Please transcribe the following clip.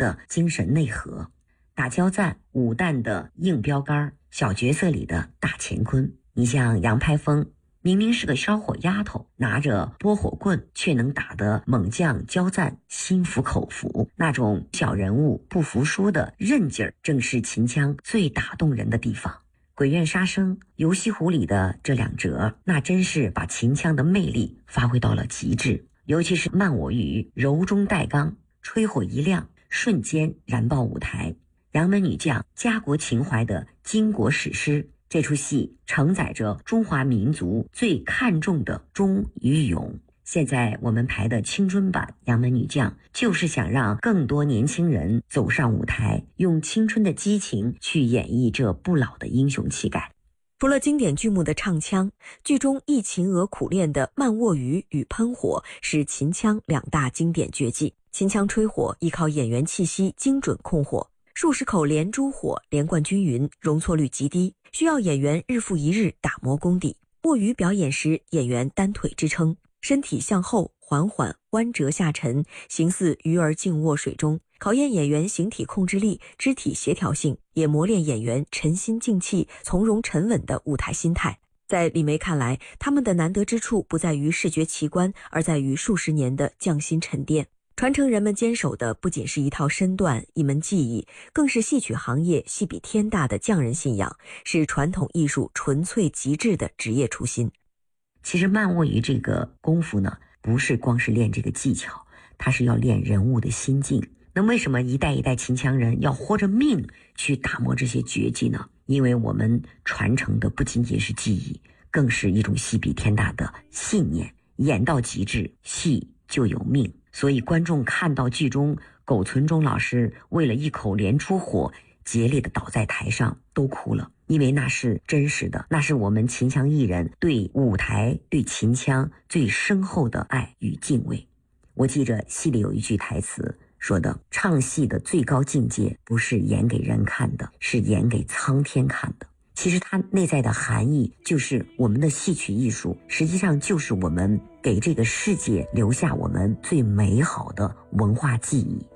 的精神内核。打交赞、武旦的硬标杆，小角色里的大乾坤。你像杨拍风，明明是个烧火丫头，拿着拨火棍，却能打得猛将交赞心服口服。那种小人物不服输的韧劲儿，正是秦腔最打动人的地方。鬼怨杀生、游西湖里的这两折，那真是把秦腔的魅力发挥到了极致。尤其是慢我语，柔中带刚，吹火一亮，瞬间燃爆舞台。杨门女将家国情怀的巾帼史诗，这出戏承载着中华民族最看重的忠与勇。现在我们排的青春版杨门女将，就是想让更多年轻人走上舞台，用青春的激情去演绎这不老的英雄气概。 除了经典剧目的唱腔，剧中忆秦娥苦练的慢卧语与喷火是秦腔两大经典绝技。秦腔吹火依靠演员气息精准控火，数十口连珠火连贯均匀，容错率极低，需要演员日复一日打磨功底。卧语表演时，演员单腿支撑，身体向后缓缓弯折下沉，形似鱼儿静卧水中，考验演员形体控制力、肢体协调性，也磨练演员沉心静气、从容沉稳的舞台心态。在李梅看来，他们的难得之处不在于视觉奇观，而在于数十年的匠心沉淀。传承人们坚守的不仅是一套身段、一门技艺，更是戏曲行业戏比天大的匠人信仰，是传统艺术纯粹极致的职业初心。 其实慢卧语这个功夫呢，不是光是练这个技巧，它是要练人物的心境。那为什么一代一代秦腔人要豁着命去打磨这些绝技呢？因为我们传承的不仅仅是技艺，更是一种戏比天大的信念。演到极致，戏就有命。所以观众看到剧中苟存中老师为了一口连珠火竭力的倒在台上，都哭了，因为那是真实的，那是我们秦腔艺人对舞台、对秦腔最深厚的爱与敬畏。我记着戏里有一句台词说的，唱戏的最高境界不是演给人看的，是演给苍天看的。其实它内在的含义就是我们的戏曲艺术实际上就是我们给这个世界留下我们最美好的文化记忆。